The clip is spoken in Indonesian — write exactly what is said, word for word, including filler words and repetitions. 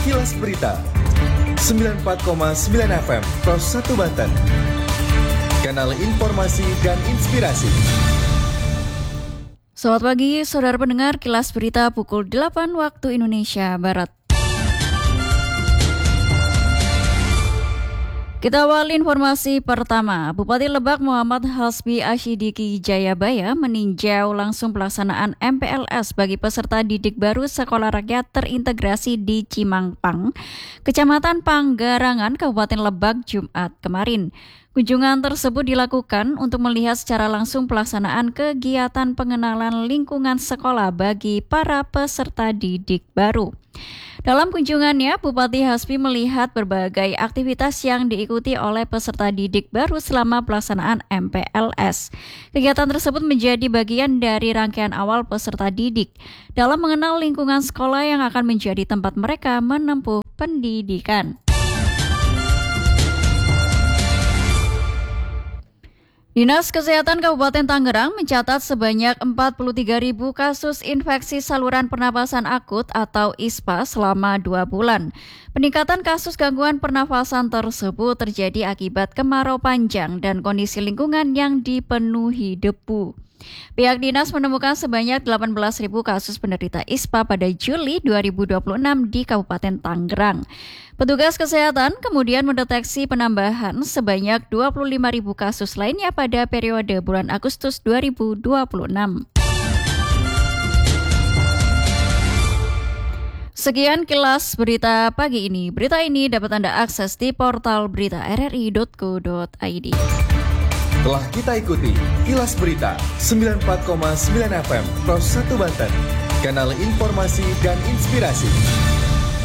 Kilas Berita sembilan puluh empat koma sembilan F M Pros satu Banten. Kanal informasi dan inspirasi. Selamat pagi, saudara pendengar Kilas Berita pukul delapan waktu Indonesia Barat. Kita awali informasi pertama. Bupati Lebak Muhammad Hasbi Asyidiki Jayabaya meninjau langsung pelaksanaan M P L S bagi peserta didik baru Sekolah Rakyat Terintegrasi di Cimangpang, Kecamatan Panggarangan, Kabupaten Lebak, Jumat kemarin. Kunjungan tersebut dilakukan untuk melihat secara langsung pelaksanaan kegiatan pengenalan lingkungan sekolah bagi para peserta didik baru. Dalam kunjungannya, Bupati Hasbi melihat berbagai aktivitas yang diikuti oleh peserta didik baru selama pelaksanaan M P L S. Kegiatan tersebut menjadi bagian dari rangkaian awal peserta didik dalam mengenal lingkungan sekolah yang akan menjadi tempat mereka menempuh pendidikan. Dinas Kesehatan Kabupaten Tangerang mencatat sebanyak empat puluh tiga ribu kasus infeksi saluran pernapasan akut atau I S P A selama dua bulan. Peningkatan kasus gangguan pernafasan tersebut terjadi akibat kemarau panjang dan kondisi lingkungan yang dipenuhi debu. Pihak dinas menemukan sebanyak delapan belas ribu kasus penderita I S P A pada Juli dua ribu dua puluh enam di Kabupaten Tangerang. Petugas kesehatan kemudian mendeteksi penambahan sebanyak dua puluh lima ribu kasus lainnya pada periode bulan Agustus dua ribu dua puluh enam. Sekian Kilas Berita pagi ini. Berita ini dapat Anda akses di portal berita r r i dot co dot i d. Telah kita ikuti Kilas Berita sembilan puluh empat koma sembilan F M Pros satu Banten. Kanal informasi dan inspirasi.